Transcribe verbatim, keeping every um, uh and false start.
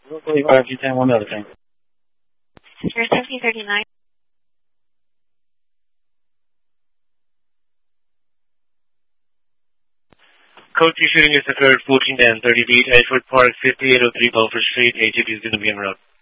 R F ten, one other thing. You're seventeen thirty-nine. Code two shooting is occurred fourteen ten thirty feet, Edgewood Park, fifty-eight oh three Belford Street. A T P is going to be en route.